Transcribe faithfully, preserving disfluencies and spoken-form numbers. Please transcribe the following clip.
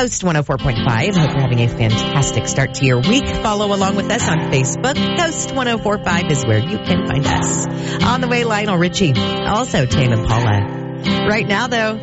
Coast one oh four point five. Hope you're having a fantastic start to your week. Follow along with us on Facebook. Coast one oh four point five is where you can find us. On the way, Lionel Richie. Also, Tame and Paula. Right now, though,